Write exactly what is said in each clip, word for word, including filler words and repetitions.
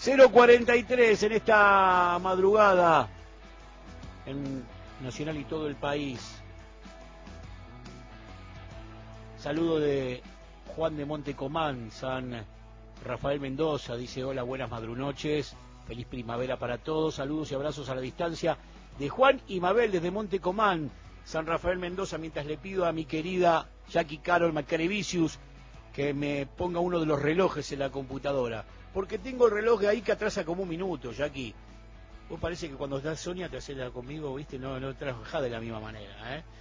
cero cuarenta y tres en esta madrugada en Nacional y todo el país. Saludo de Juan de Montecomán, San Rafael Mendoza, dice hola, buenas madrunoches, feliz primavera para todos, saludos y abrazos a la distancia de Juan y Mabel desde Montecomán, San Rafael Mendoza, mientras le pido a mi querida Jackie Carol Macarevicius que me ponga uno de los relojes en la computadora, porque tengo el reloj de ahí que atrasa como un minuto, Jackie. Vos parece que cuando estás Sonia te haces la conmigo, viste, no, no trabajás de la misma manera, ¿eh?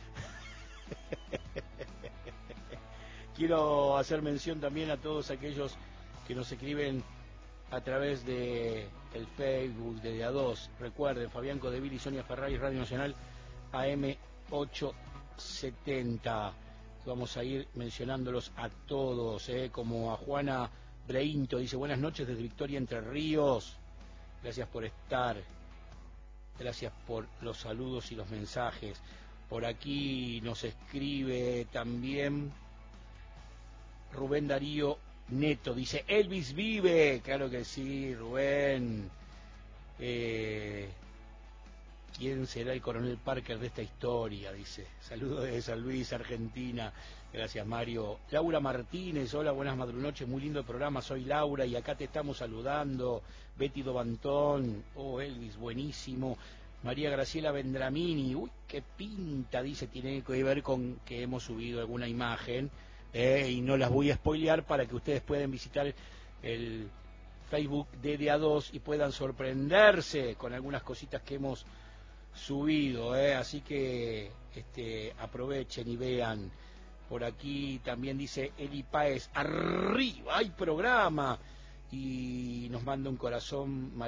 Quiero hacer mención también a todos aquellos que nos escriben a través de el Facebook de D A dos. Recuerden, Fabián Codevil y Sonia Ferrari, Radio Nacional A M ochocientos setenta. Vamos a ir mencionándolos a todos, ¿eh? Como a Juana Breinto, dice buenas noches desde Victoria, Entre Ríos. Gracias por estar. Gracias por los saludos y los mensajes. Por aquí nos escribe también Rubén Darío Neto, dice Elvis vive, claro que sí, Rubén. Eh, ¿Quién será el coronel Parker de esta historia? Dice, saludos de San Luis, Argentina. Gracias, Mario. Laura Martínez, hola, buenas madrunoches, muy lindo programa, soy Laura y acá te estamos saludando. Betty Dobantón, oh Elvis, buenísimo. María Graciela Vendramini, uy, qué pinta, dice, tiene que ver con que hemos subido alguna imagen. Eh, y no las voy a spoilear para que ustedes puedan visitar el Facebook de D A dos y puedan sorprenderse con algunas cositas que hemos subido, eh. Así que este, aprovechen y vean. Por aquí también dice Eli Páez, arriba hay programa, y nos manda un corazón.